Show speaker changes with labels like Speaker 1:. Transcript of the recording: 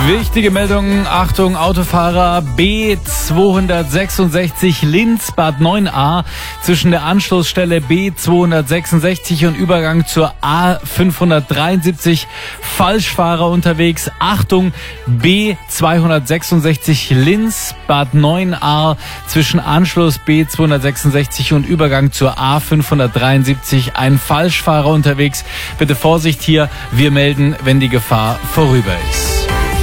Speaker 1: Wichtige Meldung, Achtung, Autofahrer B266 Linz Bad 9a zwischen der Anschlussstelle B266 und Übergang zur A573 Falschfahrer unterwegs. Achtung, B266 Linz Bad 9a zwischen Anschluss B266 und Übergang zur A573 ein Falschfahrer unterwegs. Bitte Vorsicht hier, wir melden, wenn die Gefahr vorüber ist.